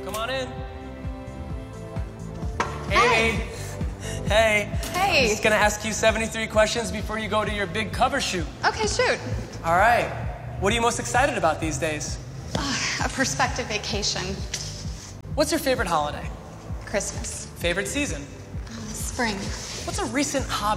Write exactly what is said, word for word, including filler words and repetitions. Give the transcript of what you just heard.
Come on in. Amy. Hey. Hey. I'm just gonna ask you seventy-three questions before you go to your big cover shoot. Okay, shoot. All right. What are you most excited about these days? Uh, a prospective vacation. What's your favorite holiday? Christmas. Favorite season? Uh, spring. What's a recent hobby